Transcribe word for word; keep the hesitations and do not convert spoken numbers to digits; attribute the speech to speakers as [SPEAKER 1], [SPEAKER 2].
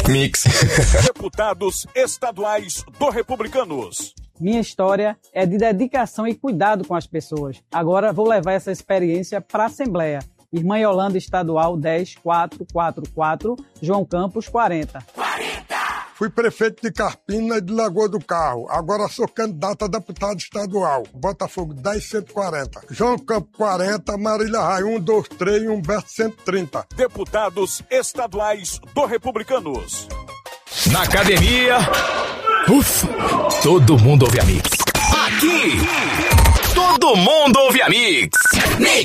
[SPEAKER 1] Mix.
[SPEAKER 2] Deputados estaduais do Republicanos.
[SPEAKER 3] Minha história é de dedicação e cuidado com as pessoas. Agora vou levar essa experiência para a Assembleia. Irmã Yolanda Estadual dez quatro quatro quatro, João Campos quarenta.
[SPEAKER 4] Fui prefeito de Carpina e de Lagoa do Carro. Agora sou candidato a deputado estadual. Botafogo dez cento e quarenta. João Campos quarenta, Marília Raia um, dois, três e Humberto cento e trinta.
[SPEAKER 2] Deputados estaduais do Republicanos.
[SPEAKER 1] Na academia, ufa, todo mundo ouve a Mix. Aqui, todo mundo ouve a Mix. Mix.